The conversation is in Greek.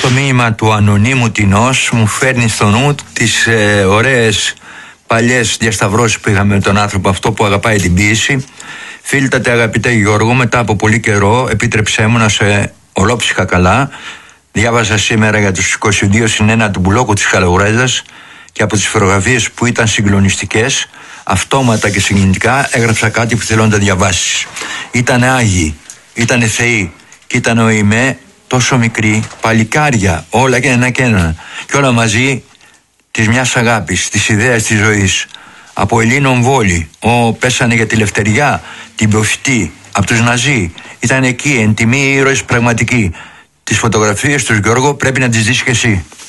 το μήνυμα του ανωνύμου Τινός μου φέρνει στο νου τις ωραίες παλιές διασταυρώσεις που είχαμε με τον άνθρωπο αυτό που αγαπάει την ποίηση. Φίλτατε αγαπητέ Γιώργο, μετά από πολύ καιρό επίτρεψέ μου να σε ολόψυχα καλά. Διάβαζα σήμερα για τους 22+1 του μπουλόκου της Χαλαγουρέζας και από τις φωτογραφίες που ήταν συγκλονιστικές, αυτόματα και συγκινητικά έγραψα κάτι που θέλω να τα διαβάσεις. Ήτανε άγιοι, ήτανε θεοί και ήταν ο Ιμέ τόσο μικρή, παλικάρια, όλα και ένα και ένα. Και όλα μαζί της μιας αγάπης, της ιδέας της ζωής. Από Ελλήνων Βόλη, πέσανε για τη Λευτεριά, την προφητή, από τους Ναζί. Ήταν εκεί, εν τιμή ήρωες πραγματικοί. Τις φωτογραφίες τους, Γιώργο, πρέπει να τις δεις και εσύ.